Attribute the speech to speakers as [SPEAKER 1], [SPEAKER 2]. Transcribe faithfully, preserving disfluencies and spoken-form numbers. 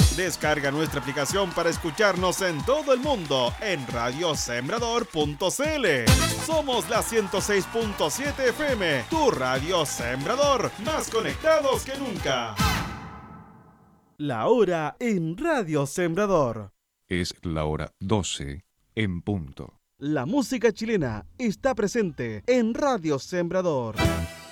[SPEAKER 1] Descarga nuestra aplicación para escucharnos en todo el mundo en radio sembrador punto c l. Somos la ciento seis punto siete F M, tu radio Sembrador, más conectados que nunca. La hora en Radio Sembrador.
[SPEAKER 2] Es la hora doce en punto.
[SPEAKER 1] La música chilena está presente en Radio Sembrador.